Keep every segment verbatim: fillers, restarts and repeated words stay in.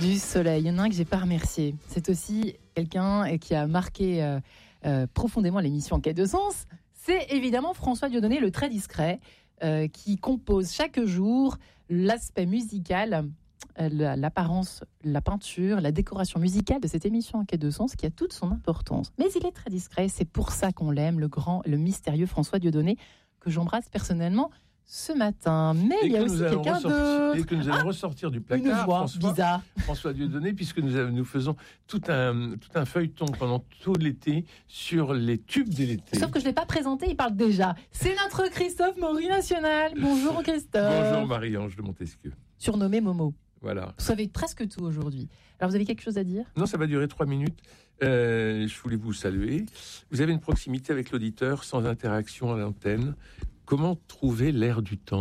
du soleil. Il y en a un que j'ai pas remercié. C'est aussi quelqu'un qui a marqué euh, euh, profondément l'émission Quête de sens. C'est évidemment François Dieudonné, le très discret, euh, qui compose chaque jour l'aspect musical, euh, l'apparence, la peinture, la décoration musicale de cette émission Enquête de sens qui a toute son importance. Mais il est très discret, c'est pour ça qu'on l'aime, le grand, le mystérieux François Dieudonné, que j'embrasse personnellement ce matin. Mais et il y a aussi quelqu'un d'autre. Et que nous allons ah, ressortir du placard, une voix François, bizarre. François Dieudonné, puisque nous, nous faisons tout un, tout un feuilleton pendant tout l'été sur les tubes de l'été. Sauf que je ne l'ai pas présenté, il parle déjà. C'est notre Christophe Maury National. Bonjour Christophe. Bonjour Marie-Ange de Montesquieu. Surnommé Momo. Voilà. Vous savez presque tout aujourd'hui. Alors vous avez quelque chose à dire ? Non, ça va durer trois minutes. Euh, je voulais vous saluer. Vous avez une proximité avec l'auditeur sans interaction à l'antenne. Comment trouver l'air du temps ?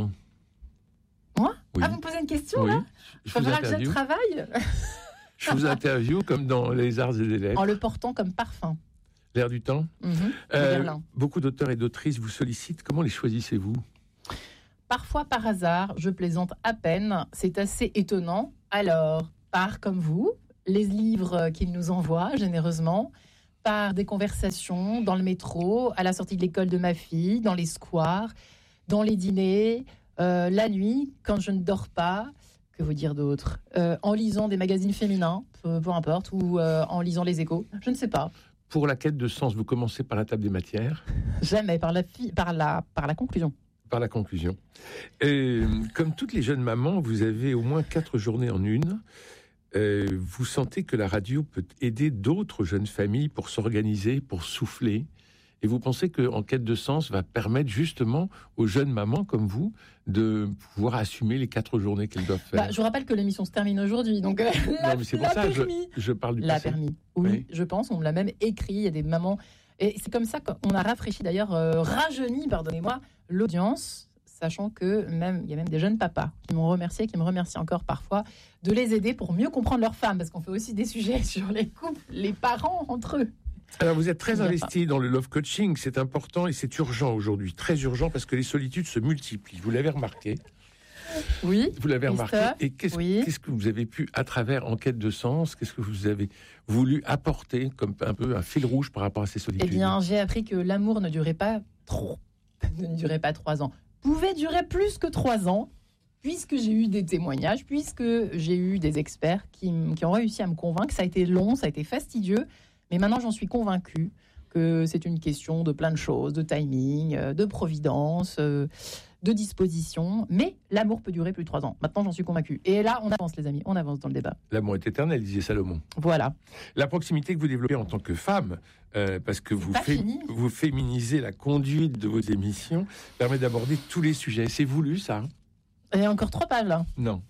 Moi ? Oui. Ah, vous me posez une question, oui. là ? Il faudra que je travaille. Je vous interviewe comme dans Les Arts et les Lettres. En le portant comme parfum. L'air du temps ? Mmh. euh, Beaucoup d'auteurs et d'autrices vous sollicitent. Comment les choisissez-vous ? Parfois par hasard, je plaisante à peine. C'est assez étonnant. Alors, par comme vous, les livres qu'ils nous envoient généreusement, par des conversations dans le métro, à la sortie de l'école de ma fille, dans les squares, dans les dîners, euh, la nuit, quand je ne dors pas, que vous dire d'autre, euh, en lisant des magazines féminins, peu, peu importe, ou euh, en lisant les Échos, je ne sais pas. Pour la quête de sens, vous commencez par la table des matières ? Jamais, par la, fi- par la, par la conclusion. Par la conclusion. Et, comme toutes les jeunes mamans, vous avez au moins quatre journées en une. Euh, vous sentez que la radio peut aider d'autres jeunes familles pour s'organiser, pour souffler, et vous pensez que Enquête de sens va permettre justement aux jeunes mamans comme vous de pouvoir assumer les quatre journées qu'elles doivent faire. Bah, je vous rappelle que l'émission se termine aujourd'hui, donc euh, non, mais c'est pour ça je, je parle du l'a passé. permis. Oui, oui, je pense. On me l'a même écrit. Il y a des mamans, et c'est comme ça qu'on a rafraîchi d'ailleurs, euh, rajeuni, pardonnez-moi, l'audience. Sachant que même il y a même des jeunes papas qui m'ont remercié, qui me remercient encore parfois de les aider pour mieux comprendre leurs femmes, parce qu'on fait aussi des sujets sur les couples, les parents entre eux. Alors vous êtes très investi dans le love coaching, c'est important et c'est urgent aujourd'hui, très urgent parce que les solitudes se multiplient. Vous l'avez remarqué ? Oui. Vous l'avez remarqué. Et qu'est-ce, oui. qu'est-ce que vous avez pu, à travers Enquête de sens, qu'est-ce que vous avez voulu apporter comme un peu un fil rouge par rapport à ces solitudes ? Eh bien, j'ai appris que l'amour ne durait pas trop, ne durait pas trois ans. Pouvait durer plus que trois ans, puisque j'ai eu des témoignages, puisque j'ai eu des experts qui, qui ont réussi à me convaincre. Ça a été long, ça a été fastidieux, mais maintenant j'en suis convaincue que c'est une question de plein de choses, de timing, de providence, de disposition, mais l'amour peut durer plus de trois ans. Maintenant j'en suis convaincue. Et là, on avance les amis, on avance dans le débat. L'amour est éternel, disait Salomon. Voilà. La proximité que vous développez en tant que femme, euh, parce que vous, fé- vous féminisez la conduite de vos émissions, permet d'aborder tous les sujets. C'est voulu, ça ? Il y a encore trois pages, là. Non.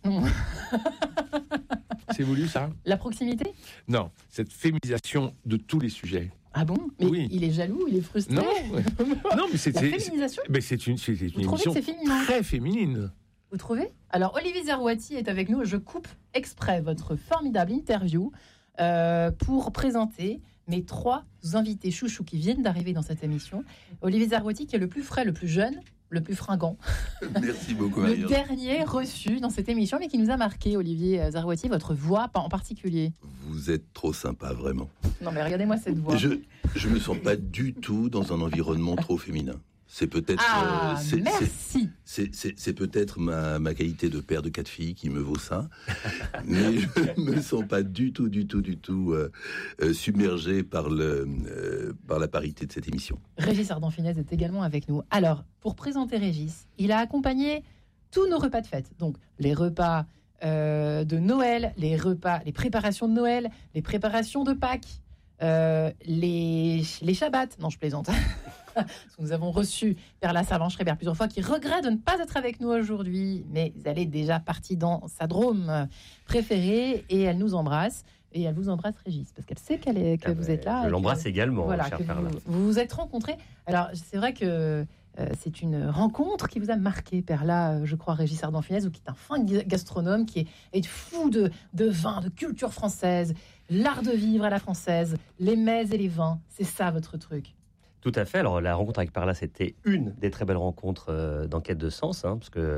C'est voulu, ça ? La proximité ? Non, cette féminisation de tous les sujets. Ah bon ? Mais oui. Il est jaloux, il est frustré. Non, non mais c'est, la c'est, féminisation ? c'est, mais c'est une, c'est une vous émission c'est féminin très féminine. Vous trouvez ? Alors, Olivier Zarouati est avec nous. Je coupe exprès votre formidable interview euh, pour présenter mes trois invités chouchous qui viennent d'arriver dans cette émission. Olivier Zarouati, qui est le plus frais, le plus jeune, le plus fringant. Merci beaucoup, Le dernier reçu dans cette émission, mais qui nous a marqué, Olivier Zarouati, votre voix en particulier. Vous êtes trop sympa, vraiment. Non, mais regardez-moi cette voix. Je je me sens pas du tout dans un environnement trop féminin. C'est peut-être. Ah, euh, c'est, merci. C'est, c'est, c'est peut-être ma, ma qualité de père de quatre filles qui me vaut ça, mais je me sens pas du tout, du tout, du tout euh, euh, submergé par le euh, par la parité de cette émission. Régis Ardant-Finesse est également avec nous. Alors, pour présenter Régis, il a accompagné tous nos repas de fête, donc les repas euh, de Noël, les repas, les préparations de Noël, les préparations de Pâques, euh, les les Shabbats. Non, je plaisante. Nous avons reçu Perla Servan-Schreiber plusieurs fois, qui regrette de ne pas être avec nous aujourd'hui, mais elle est déjà partie dans sa Drôme préférée et elle nous embrasse. Et elle vous embrasse, Régis, parce qu'elle sait qu'elle est, que ah vous ben, êtes là. Je l'embrasse que, également, voilà, chère que Perla. vous, vous vous êtes rencontrés. Alors, c'est vrai que euh, c'est une rencontre qui vous a marqué, Perla, euh, je crois, Régis Ardant-Finesse, qui est un fin gastronome, qui est, est fou de, de vin, de culture française, l'art de vivre à la française, les mets et les vins. C'est ça, votre truc. Tout à fait. Alors, la rencontre avec Perla, c'était une des très belles rencontres euh, d'Enquête de sens, hein, parce que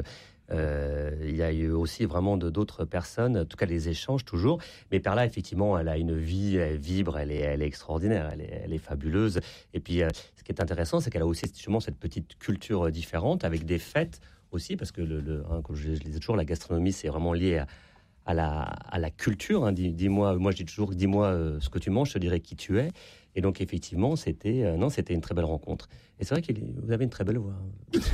Euh, il y a eu aussi vraiment de, d'autres personnes, en tout cas des échanges toujours. Mais Perla, effectivement, elle a une vie, elle vibre, elle est, elle est extraordinaire, elle est, elle est fabuleuse. Et puis, euh, ce qui est intéressant, c'est qu'elle a aussi justement cette petite culture différente avec des fêtes aussi, parce que le, le, hein, comme je, je disais toujours, la gastronomie, c'est vraiment lié à, à, la, à la culture. Hein. Dis, dis-moi, moi je dis toujours, dis-moi euh, ce que tu manges, je te dirai qui tu es. Et donc effectivement, c'était euh, non, c'était une très belle rencontre. Et c'est vrai que vous avez une très belle voix.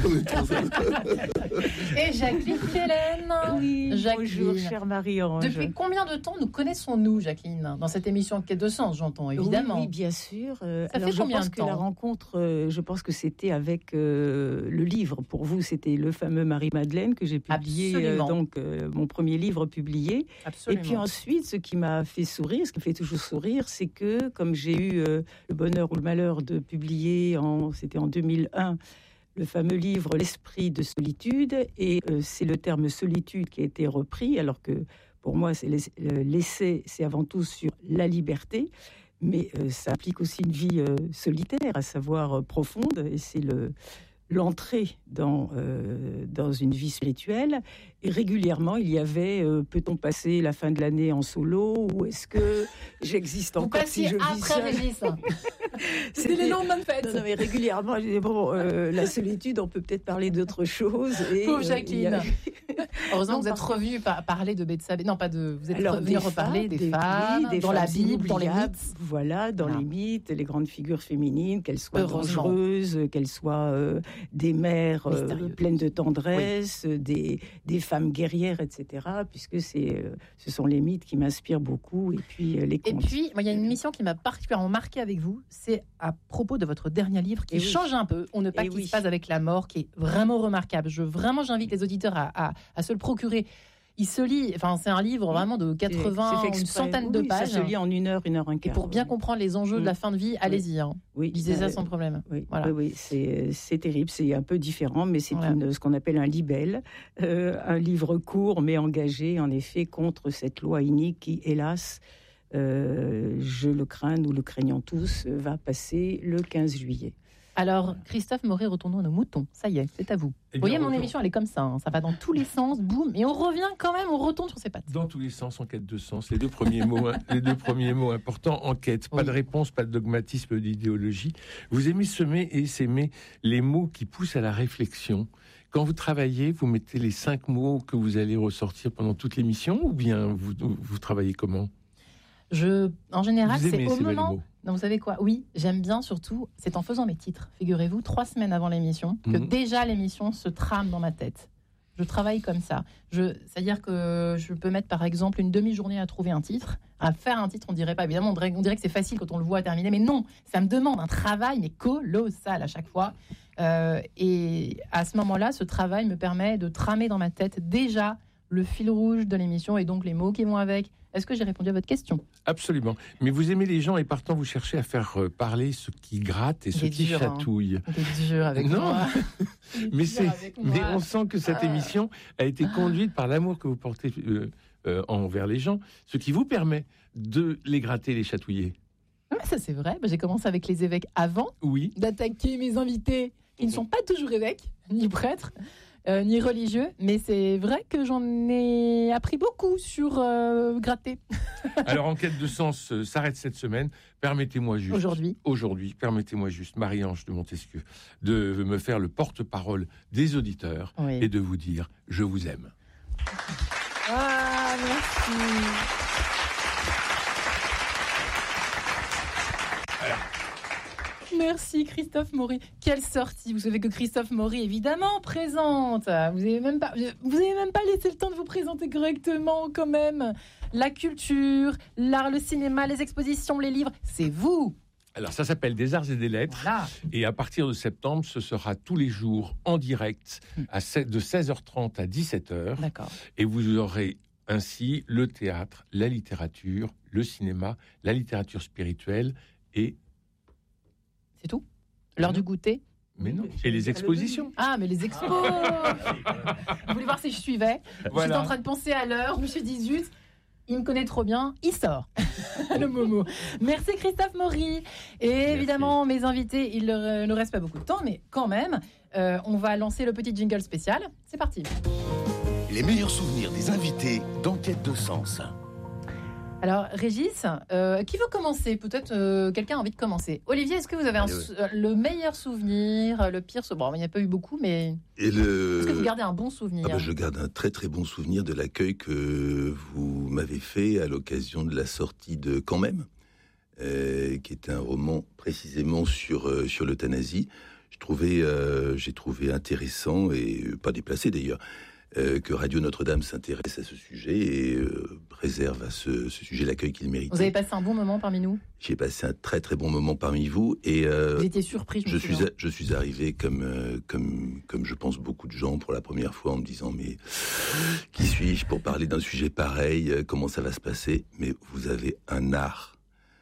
Et Jacqueline Hélène. Oui, Jacqueline. bonjour, chère Marie-Ange. Depuis combien de temps nous connaissons-nous, Jacqueline, dans cette émission Quête de sens, j'entends évidemment. Oui, oui, bien sûr. Euh, Ça alors, fait combien je pense de que temps la rencontre, euh, je pense que c'était avec euh, le livre. Pour vous, c'était le fameux Marie-Madeleine que j'ai publié, euh, donc euh, mon premier livre publié. Absolument. Et puis ensuite, ce qui m'a fait sourire, ce qui me fait toujours sourire, c'est que comme j'ai eu euh, le bonheur ou le malheur de publier, en, c'était en deux mille un, le fameux livre L'esprit de solitude, et euh, c'est le terme solitude qui a été repris, alors que pour moi, c'est l'essai, c'est avant tout sur la liberté, mais euh, ça implique aussi une vie euh, solitaire, à savoir euh, profonde, et c'est le l'entrée dans, euh, dans une vie spirituelle. Et régulièrement, il y avait euh, peut-on passer la fin de l'année en solo, ou est-ce que j'existe Vous encore si je vis après seule. Régis. C'était les lendemains de fête. Non, non, mais régulièrement, je disais, bon, euh, la solitude, on peut peut-être parler d'autre chose. Et, Pauvre euh, Jacqueline. il y a- Heureusement Non, que vous êtes parce- revenue par- parler de Bethsabée. Non, pas de. Vous êtes Alors, revenue des reparler femmes, des, des- femmes, oui, des dans la femmes Bible, dans les inoubliables. mythes. Voilà, dans Voilà. les mythes, les grandes figures féminines, qu'elles soient Heureusement. dangereuses, qu'elles soient euh, des mères euh, Mystérieuses. pleines de tendresse, des, des femmes guerrières, et cetera. Puisque c'est, euh, ce sont les mythes qui m'inspirent beaucoup, et puis euh, les Et contes. puis, moi, il y a une mission qui m'a particulièrement marquée avec vous, c'est à propos de votre dernier livre qui Eh oui. change un peu. On ne pas Eh qui oui. se passe avec la mort, qui est vraiment remarquable. Je vraiment, j'invite les auditeurs à, à, à se le procurer. Il se lit, enfin, c'est un livre vraiment de quatre-vingts, C'est fait une exprès. centaine de Oui, pages. Ça se lit en une heure, une heure un Et quart. pour bien oui. comprendre les enjeux de la Mm. fin de vie, allez-y. Hein. Oui, Lisez ça euh, sans problème. Oui, Voilà. oui, oui, c'est, c'est terrible, c'est un peu différent, mais c'est Voilà. une, ce qu'on appelle un libelle, euh, un livre court mais engagé, en effet, contre cette loi inique qui, hélas, euh, je le crains, nous le craignons tous, va passer le quinze juillet. Alors, Christophe Maury, retournons à nos moutons. Ça y est, c'est à vous. Eh Vous bien, voyez, mon retour- émission, elle est comme ça. hein. Ça va dans tous les sens, boum. Et on revient quand même, on retourne sur ses pattes. Dans tous les sens, en quête de sens. Les deux premiers mots, hein, les deux premiers mots importants, enquête. Pas Oui. de réponse, pas de dogmatisme, d'idéologie. Vous aimez semer et s'aimer les mots qui poussent à la réflexion. Quand vous travaillez, vous mettez les cinq mots que vous allez ressortir pendant toute l'émission, ou bien vous, vous travaillez comment? Je, en général, Vous c'est aimez au s'aimer les moment. mots. Non, vous savez quoi? Oui, j'aime bien surtout. C'est en faisant mes titres. Figurez-vous, trois semaines avant l'émission, que Mhm. déjà l'émission se trame dans ma tête. Je travaille comme ça. Je, c'est-à-dire que je peux mettre par exemple une demi-journée à trouver un titre, à faire un titre. On dirait pas, évidemment, on dirait, on dirait que c'est facile quand on le voit terminer, mais non, ça me demande un travail mais colossal à chaque fois. Euh, et à ce moment-là, ce travail me permet de tramer dans ma tête déjà le fil rouge de l'émission et donc les mots qui vont avec. Est-ce que j'ai répondu à votre question? Absolument. Mais vous aimez les gens et partant, vous cherchez à faire euh, parler ce qui gratte et ce Il est qui dur, hein. chatouille. C'est dur avec Non. moi. Il est Mais, dur c'est, avec moi. mais on sent que cette Ah. émission a été conduite par l'amour que vous portez euh, euh, envers les gens, ce qui vous permet de les gratter, les chatouiller. Ouais, ça c'est vrai. Bah, j'ai commencé avec les évêques avant Oui. d'attaquer mes invités qui ne sont pas toujours évêques, ni prêtres, euh, ni religieux. Mais c'est vrai que j'en ai appris beaucoup sur euh, gratter Alors, Enquête de sens euh, s'arrête cette semaine. Permettez-moi juste. aujourd'hui. Aujourd'hui, permettez-moi juste, Marie-Ange de Montesquieu, de me faire le porte-parole des auditeurs Oui. et de vous dire « Je vous aime ». Ah, merci. Merci Christophe Maury. Quelle sortie. Vous savez que Christophe Maury, évidemment, présente. Vous n'avez même pas, vous avez même pas laissé le temps de vous présenter correctement, quand même. La culture, l'art, le cinéma, les expositions, les livres, c'est vous. Alors, ça s'appelle Des Arts et des Lettres. Voilà. Et à partir de septembre, ce sera tous les jours en direct à sept de seize heures trente à dix-sept heures. D'accord. Et vous aurez ainsi le théâtre, la littérature, le cinéma, la littérature spirituelle et... C'est tout. L'heure du goûter. Mais non. Et les expositions. Ah, mais les expos. Vous voulez voir si je suivais? Voilà. J'étais en train de penser à l'heure. Je me suis dit, zut, il me connaît trop bien, il sort. Le Momo. Merci Christophe Maury. Et Merci. Évidemment, mes invités, il ne nous reste pas beaucoup de temps, mais quand même, euh, on va lancer le petit jingle spécial. C'est parti. Les meilleurs souvenirs des invités d'Enquête de Sens. Alors, Régis, euh, qui veut commencer ? Peut-être euh, quelqu'un a envie de commencer. Olivier, est-ce que vous avez un, Allez, ouais. le meilleur souvenir, le pire souvenir ? Bon, il n'y a pas eu beaucoup, mais Et le... est-ce que vous gardez un bon souvenir ? ah bah, Je garde un très très bon souvenir de l'accueil que vous m'avez fait à l'occasion de la sortie de Quand même, euh, qui est un roman précisément sur, euh, sur l'euthanasie. Je trouvais, euh, j'ai trouvé intéressant, et pas déplacé d'ailleurs, Euh, que Radio Notre-Dame s'intéresse à ce sujet et euh, réserve à ce, ce sujet l'accueil qu'il mérite. Vous avez passé un bon moment parmi nous ? J'ai passé un très très bon moment parmi vous et euh, vous étiez surpris. Je, je suis a, je suis arrivé comme euh, comme comme je pense beaucoup de gens pour la première fois en me disant mais qui suis-je pour parler d'un sujet pareil ? Comment ça va se passer ? Mais vous avez un art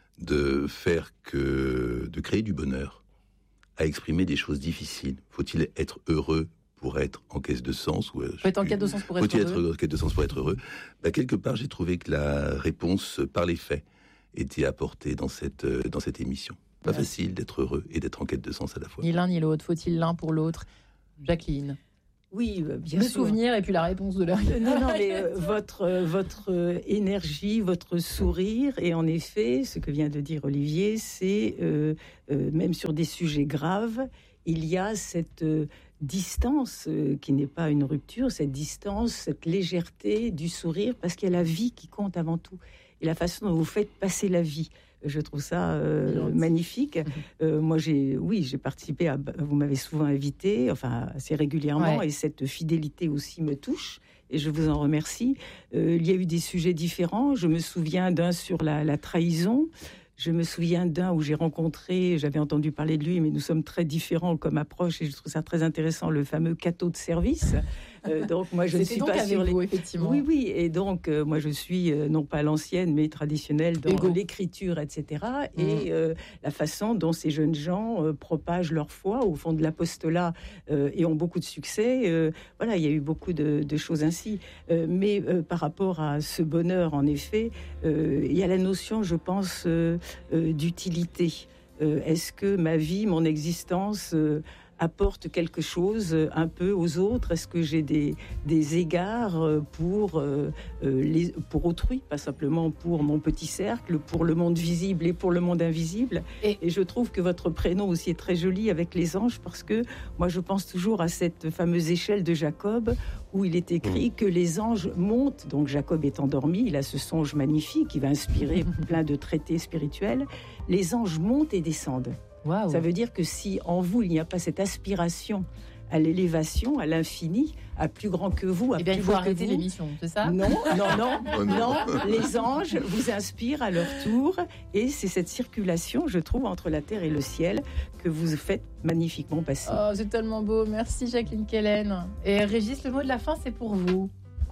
de faire que de créer du bonheur, à exprimer des choses difficiles. Faut-il être heureux pour être en quête de sens ou Faut être en quête de sens pour être Faut-il heureux. être en quête de sens pour être heureux bah, quelque part, j'ai trouvé que la réponse par les faits était apportée dans cette, dans cette émission. Pas ouais. facile d'être heureux et d'être en quête de sens à la fois. Ni l'un ni l'autre. Faut-il l'un pour l'autre ? Jacqueline. Oui, bien le sûr. Le souvenir et puis la réponse de l'heure. Non, non, mais euh, votre, euh, votre euh, énergie, votre sourire, et en effet, ce que vient de dire Olivier, c'est, euh, euh, même sur des sujets graves, il y a cette... Euh, distance euh, qui n'est pas une rupture, cette distance, cette légèreté du sourire, parce qu'il y a la vie qui compte avant tout, et la façon dont vous faites passer la vie. Je trouve ça euh, magnifique. Euh, moi, j'ai, oui, j'ai participé à. Vous m'avez souvent invité, enfin assez régulièrement, ouais. Et cette fidélité aussi me touche. Et je vous en remercie. Euh, il y a eu des sujets différents. Je me souviens d'un sur la, la trahison. Je me souviens d'un où j'ai rencontré, j'avais entendu parler de lui, mais nous sommes très différents comme approche, et je trouve ça très intéressant, le fameux cateau de service. Euh, donc moi je ne suis donc pas sur les. Vous, effectivement. Oui, oui, et donc euh, moi je suis euh, non pas l'ancienne, mais traditionnelle dans Ego. L'écriture, et cetera. Mmh. Et euh, la façon dont ces jeunes gens euh, propagent leur foi au fond de l'apostolat euh, et ont beaucoup de succès. Euh, voilà, il y a eu beaucoup de, de choses ainsi. Euh, mais euh, par rapport à ce bonheur, en effet, euh, il y a la notion, je pense. Euh, Euh, d'utilité. Euh, est-ce que ma vie, mon existence euh, apporte quelque chose euh, un peu aux autres ? Est-ce que j'ai des, des égards euh, pour, euh, euh, les, pour autrui, pas simplement pour mon petit cercle, pour le monde visible et pour le monde invisible ? Et, et je trouve que votre prénom aussi est très joli avec les anges, parce que moi je pense toujours à cette fameuse échelle de Jacob où il est écrit que les anges montent. Donc Jacob est endormi, il a ce songe magnifique qui va inspirer plein de traités spirituels. Les anges montent et descendent. Wow. Ça veut dire que si en vous il n'y a pas cette aspiration à l'élévation, à l'infini, à plus grand que vous, à eh bien, plus il faut beau arrêter que vous, l'émission, c'est ça ? Non, non, non, oh non, non. Les anges vous inspirent à leur tour, et c'est cette circulation, je trouve, entre la terre et le ciel que vous faites magnifiquement passer. Oh, c'est tellement beau, merci Jacqueline Kellen. Et Régis, le mot de la fin, c'est pour vous.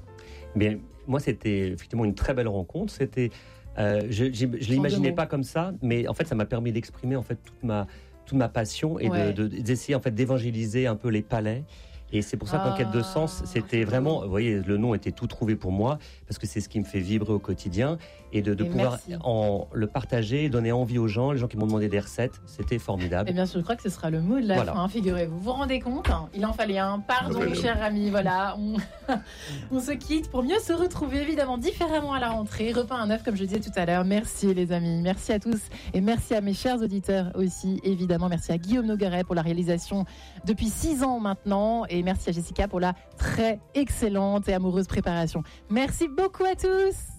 Bien, moi, c'était effectivement une très belle rencontre. C'était, euh, je ne l'imaginais pas comme ça, mais en fait, ça m'a permis d'exprimer en fait toute ma toute ma passion et ouais. de, de, d'essayer en fait d'évangéliser un peu les palais. Et c'est pour ça qu'en ah, quête de sens, c'était vraiment, vous voyez, le nom était tout trouvé pour moi, parce que c'est ce qui me fait vibrer au quotidien, et de, de et pouvoir en, le partager, donner envie aux gens, les gens qui m'ont demandé des recettes, c'était formidable. Et bien sûr, je crois que ce sera le mot de la voilà. fin, figurez-vous. Vous vous rendez compte, hein, il en fallait un. Pardon, oui. cher ami, voilà, on, on se quitte pour mieux se retrouver, évidemment, différemment à la rentrée. Repas à neuf, comme je disais tout à l'heure. Merci les amis, merci à tous, et merci à mes chers auditeurs aussi, évidemment. Merci à Guillaume Nogueret pour la réalisation depuis six ans maintenant, et merci à Jessica pour la très excellente et amoureuse préparation. Merci beaucoup à tous.